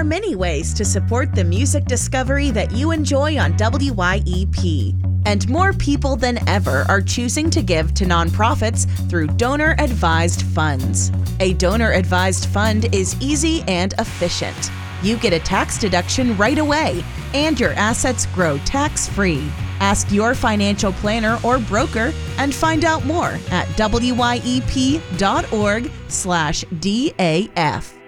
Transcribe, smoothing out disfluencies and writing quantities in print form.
many ways to support the music discovery that you enjoy on WYEP. And more people than ever are choosing to give to nonprofits through donor-advised funds. A donor-advised fund is easy and efficient. You get a tax deduction right away, and your assets grow tax-free. Ask your financial planner or broker and find out more at wyep.org/DAF.